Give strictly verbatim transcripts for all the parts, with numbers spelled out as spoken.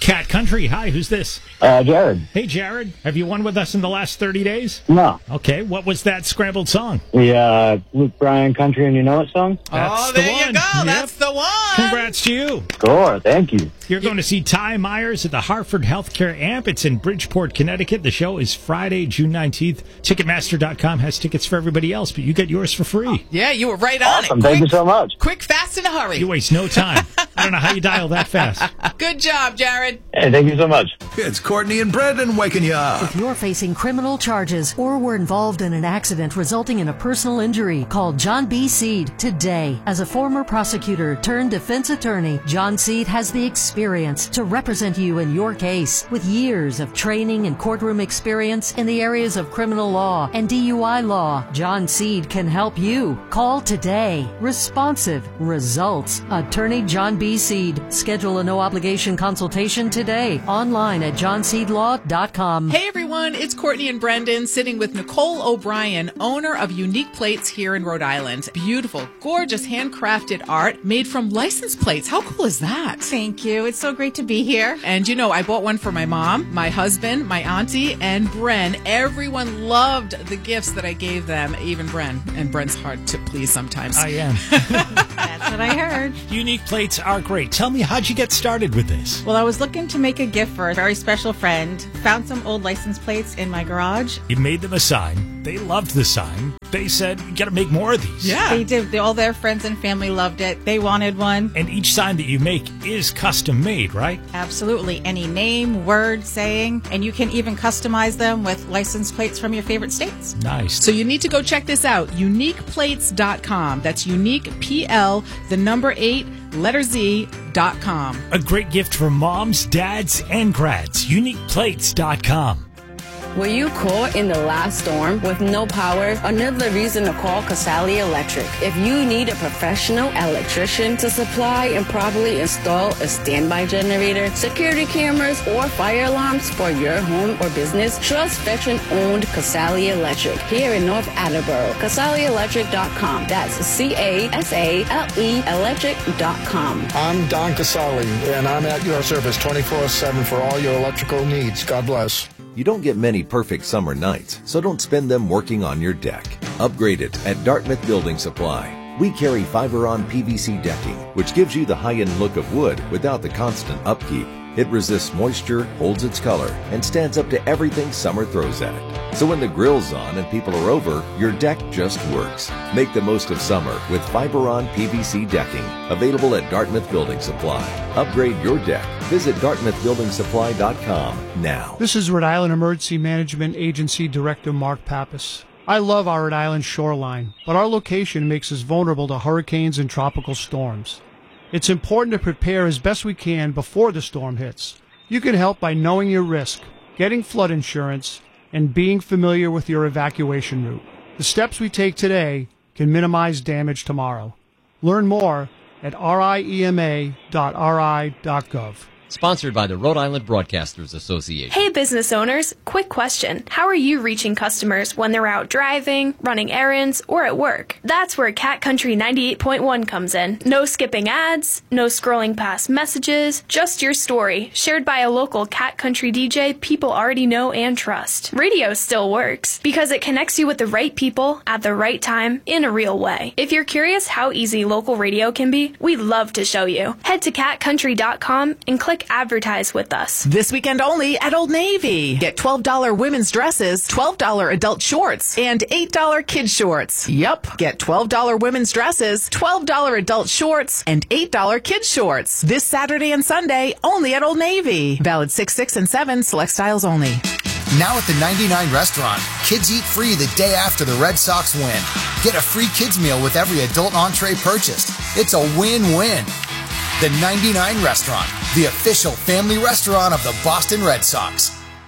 Cat Country. Hi, who's this? Uh, Jared. Hey, Jared. Have you won with us in the last thirty days? No. Okay, what was that scrambled song? The uh, Luke Bryan Country and You Know It song? That's oh, the there one. you go. Yep. That's the one. Congrats to you. Score. Thank you. You're going to see Ty Myers at the Hartford Healthcare Amp. It's in Bridgeport, Connecticut. The show is Friday, June nineteenth. Ticketmaster dot com has tickets for everybody else, but you get yours for free. Yeah, you were right on Awesome. it. Thank Quick, you so much. quick, fast, in a hurry. You waste no time. I don't know how you dial that fast. Good job, Jared. Hey, thank you so much. It's Courtney and Brendan waking you up. If you're facing criminal charges or were involved in an accident resulting in a personal injury, call John B. Seed today. As a former prosecutor turned defense attorney, John Seed has the experience to represent you in your case. With years of training and courtroom experience in the areas of criminal law and D U I law, John Seed can help you. Call today. Responsive results. Attorney John B. Seed. Schedule a no-obligation consultation today. Online at john seed law dot com. Hey, everyone. It's Courtney and Brendan sitting with Nicole O'Brien, owner of Unique Plates here in Rhode Island. Beautiful, gorgeous, handcrafted art made from license plates. How cool is that? Thank you. It's so great to be here. And you know, I bought one for my mom, my husband, my auntie, and Bren. Everyone loved the gifts that I gave them, even Bren. And Bren's hard to please sometimes. I am. That's what I heard. Unique plates are great. Tell me, how'd you get started with this? Well, I was looking to make a gift for a very special friend. Found some old license plates in my garage. You made them a sign. They loved the sign. They said, you got to make more of these. Yeah. They did. All their friends and family loved it. They wanted one. And each sign that you make is custom made, right? Absolutely. Any name, word, saying, and you can even customize them with license plates from your favorite states. Nice. So you need to go check this out, unique plates dot com. That's unique, P L, the number eight, letter Z, dot com. A great gift for moms, dads, and grads. unique plates dot com. Were you caught in the last storm with no power? Another reason to call Casali Electric. If you need a professional electrician to supply and properly install a standby generator, security cameras, or fire alarms for your home or business, trust veteran-owned Casali Electric here in North Attleboro. Casali Electric dot com. That's C A S A L E electric dot com. I'm Don Casali, and I'm at your service twenty-four seven for all your electrical needs. God bless. You don't get many perfect summer nights, so don't spend them working on your deck. Upgrade it at Dartmouth Building Supply. We carry Fiberon P V C decking, which gives you the high-end look of wood without the constant upkeep. It resists moisture, holds its color, and stands up to everything summer throws at it. So when the grill's on and people are over, your deck just works. Make the most of summer with Fiberon P V C decking, available at Dartmouth Building Supply. Upgrade your deck. Visit Dartmouth Building Supply dot com now. This is Rhode Island Emergency Management Agency Director Mark Pappas. I love our Rhode Island shoreline, but our location makes us vulnerable to hurricanes and tropical storms. It's important to prepare as best we can before the storm hits. You can help by knowing your risk, getting flood insurance, and being familiar with your evacuation route. The steps we take today can minimize damage tomorrow. Learn more at riema dot r i dot gov. Sponsored by the Rhode Island Broadcasters Association. Hey business owners, quick question. How are you reaching customers when they're out driving, running errands, or at work? That's where Cat Country ninety-eight point one comes in. No skipping ads, no scrolling past messages, just your story, shared by a local Cat Country D J people already know and trust. Radio still works, because it connects you with the right people at the right time in a real way. If you're curious how easy local radio can be, we'd love to show you. Head to cat country dot com and click advertise with us. This weekend only at Old Navy. Get twelve dollars women's dresses, twelve dollars adult shorts, and eight dollars kids shorts. Yup. Get twelve dollars women's dresses, twelve dollars adult shorts, and eight dollars kids shorts. This Saturday and Sunday only at Old Navy. Valid six, six, and seven. Select styles only. Now at the ninety-nine Restaurant, kids eat free the day after the Red Sox win. Get a free kids meal with every adult entree purchased. It's a win-win. The ninety-nine Restaurant, the official family restaurant of the Boston Red Sox.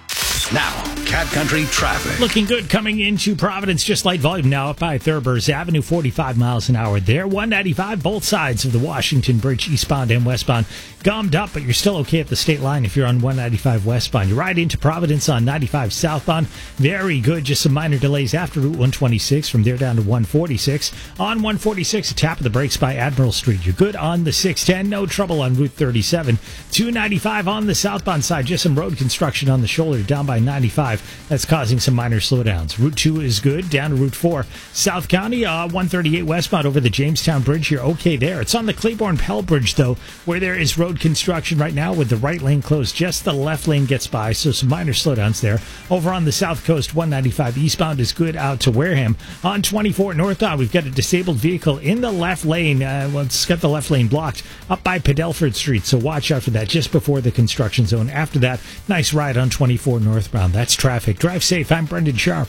Now, Cat Country traffic. Looking good coming into Providence. Just light volume now up by Thurber's Avenue, forty-five miles an hour there. one ninety-five, both sides of the Washington Bridge, eastbound and westbound. Gummed up, but you're still okay at the state line if you're on one ninety-five westbound. You're right into Providence on ninety-five southbound. Very good. Just some minor delays after Route one twenty-six. From there down to one forty-six. On one forty-six, a tap of the brakes by Admiral Street. You're good on the six ten. No trouble on Route thirty-seven. two ninety-five on the southbound side. Just some road construction on the shoulder down by ninety-five. That's causing some minor slowdowns. Route two is good. Down to Route four. South County, uh, one thirty-eight westbound over the Jamestown Bridge. You're okay there. It's on the Claiborne Pell Bridge, though, where there is road construction right now with the right lane closed. Just the left lane gets by, so some minor slowdowns there. Over on the South Coast, one ninety-five eastbound is good out to Wareham. On twenty-four northbound, we've got a disabled vehicle in the left lane. Uh, well, it's got the left lane blocked up by Padelford Street, so watch out for that just before the construction zone. After that, nice ride on twenty-four northbound. That's traffic. Drive safe. I'm Brendan Sharp.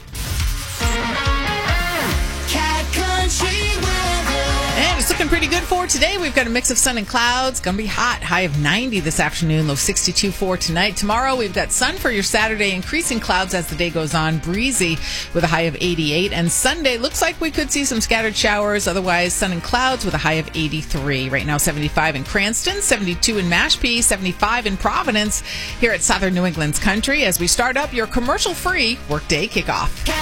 And it's looking pretty good for today. We've got a mix of sun and clouds. Going to be hot. High of ninety this afternoon. Low sixty-two for tonight. Tomorrow we've got sun for your Saturday. Increasing clouds as the day goes on. Breezy with a high of eighty-eight. And Sunday looks like we could see some scattered showers. Otherwise sun and clouds with a high of eighty-three. Right now seventy-five in Cranston. seventy-two in Mashpee. seventy-five in Providence. Here at Southern New England's Country as we start up your commercial-free workday kickoff.